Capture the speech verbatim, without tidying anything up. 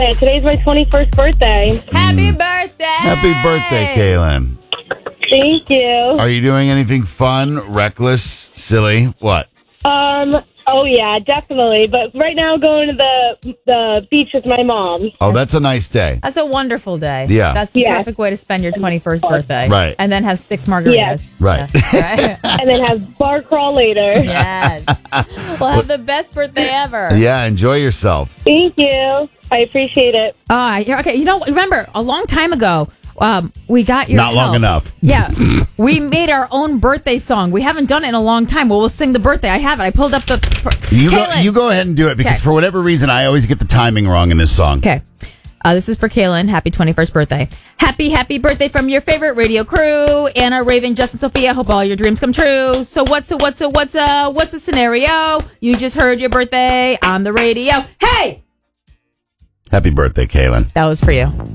Today's my twenty-first birthday. Happy birthday! Happy birthday, Kaylin. Thank you. Are you doing anything fun, reckless, silly? What? Um. Oh yeah, definitely. But right now, going to the the beach with my mom. Oh, that's a nice day. That's a wonderful day. Yeah. That's the Yeah. perfect way to spend your twenty-first birthday. Right. And then have six margaritas. Yes. Right. Yeah. Right? And then have bar crawl later. Yes. We'll have the best birthday ever. Yeah, enjoy yourself. Thank you. I appreciate it. Uh, yeah, okay, you know, remember, a long time ago, um, we got your Not long help. enough. Yeah. We made our own birthday song. We haven't done it in a long time. Well, we'll sing the birthday. I have it. I pulled up the... You go, Kaylin. you go ahead and do it because Okay. for whatever reason, I always get the timing wrong in this song. Okay. Uh, this is for Kaylin. Happy twenty-first birthday. Happy, happy birthday from your favorite radio crew. Anna, Raven, Justin, Sophia. Hope all your dreams come true. So what's a, what's a, what's a, what's the scenario? You just heard your birthday on the radio. Hey! Happy birthday, Kaylin. That was for you.